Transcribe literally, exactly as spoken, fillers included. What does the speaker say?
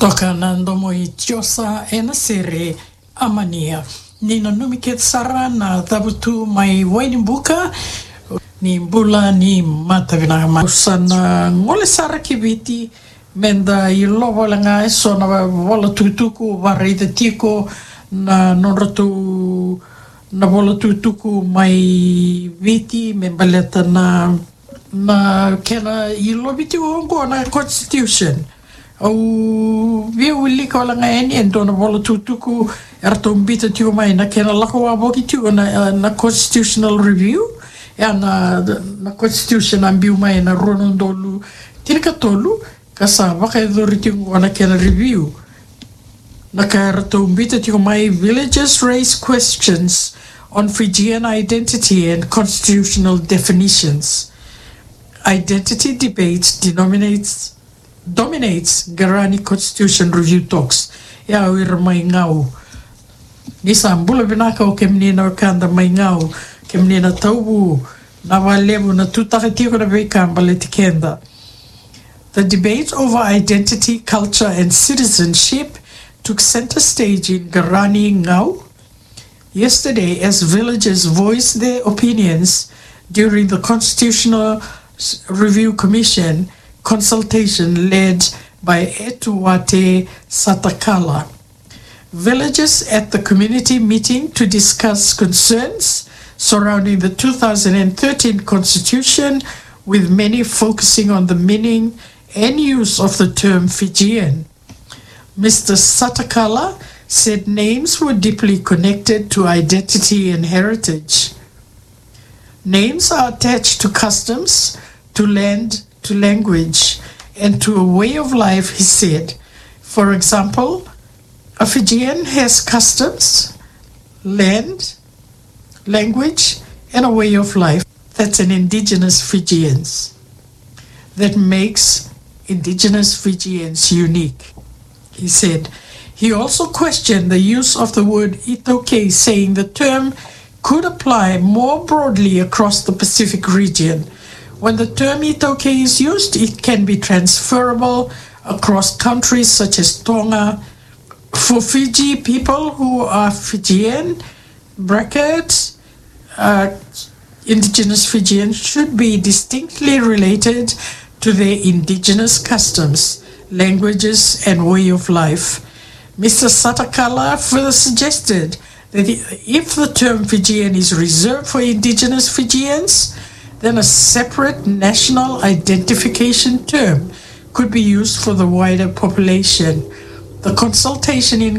Toka nandomo I tiosa e na sere amania. Nina numiket sara na tabutu mai wainimbuka ni bula ni matavina mausana ngole sara kibiti menda I lovo langa so na vola tutuku varida tiko na nonratu na vola tutuku mai viti membaleta na na kena I lobiti ongo na constitution. Au via wili ko langa eni endo na vola tutuku erto mbita tio mai na kena lako wa boki tio na na constitutional review ya na na constitution ambiu mai na ronondolu tirika tolu kasa waka edori tio na kena review na ka erto mbita tio mai villages raise questions on Fijian identity and constitutional definitions. Identity debates denominates dominates Garani Constitution review talks. Ya wir mai ngau. Ni sambula binaka o kemnina o kanda mai ngau. Kemnina taubu na walevu na tutakatiko na vekamba letikenda. The debate over identity, culture and citizenship took center stage in Garani Ngau yesterday as villagers voiced their opinions during the Constitutional Review Commission consultation led by Etuwate Satakala. Villagers at the community meeting to discuss concerns surrounding the two thousand thirteen constitution, with many focusing on the meaning and use of the term Fijian. Mister Satakala said names were deeply connected to identity and heritage. Names are attached to customs, to land, to language, and to a way of life, he said. For example, a Fijian has customs, land, language, and a way of life that's an indigenous Fijians, that makes indigenous Fijians unique, he said. He also questioned the use of the word itoke, saying the term could apply more broadly across the Pacific region. When the term itoke is used, it can be transferable across countries such as Tonga. For Fiji people who are Fijian, brackets, uh, indigenous Fijians should be distinctly related to their indigenous customs, languages, and way of life. Mister Satakala further suggested that if the term Fijian is reserved for indigenous Fijians, then a separate national identification term could be used for the wider population. The consultation in